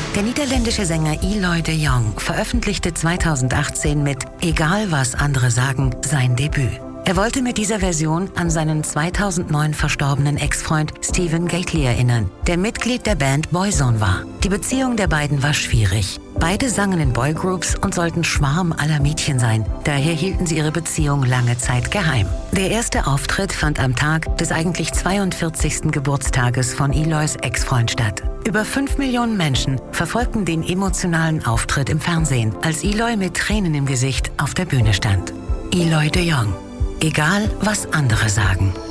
Der niederländische Sänger Eloy de Jong veröffentlichte 2018 mit Egal was andere sagen sein Debüt. Er wollte mit dieser Version an seinen 2009 verstorbenen Ex-Freund Stephen Gately erinnern, der Mitglied der Band Boyzone war. Die Beziehung der beiden war schwierig. Beide sangen in Boygroups und sollten Schwarm aller Mädchen sein. Daher hielten sie ihre Beziehung lange Zeit geheim. Der erste Auftritt fand am Tag des eigentlich 42. Geburtstages von Eloys Ex-Freund statt. Über 5 Millionen Menschen verfolgten den emotionalen Auftritt im Fernsehen, als Eloy mit Tränen im Gesicht auf der Bühne stand. Eloy de Jong. Egal, was andere sagen.